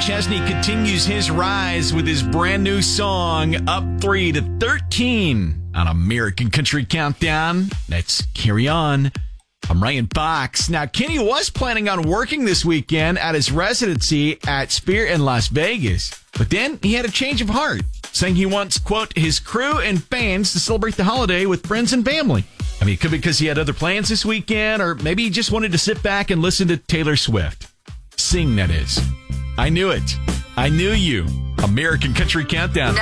Chesney continues his rise with his brand new song, Up 3 to 13 on American Country Countdown. Let's carry on. I'm Ryan Fox. Now, Kenny was planning on working this weekend at his residency at Sphere in Las Vegas, but then he had a change of heart, saying he wants, quote, his crew and fans to celebrate the holiday with friends and family. I mean, it could be because he had other plans this weekend, or maybe he just wanted to sit back and listen to Taylor Swift. Sing, that is. I knew it. I knew you. American Country Countdown.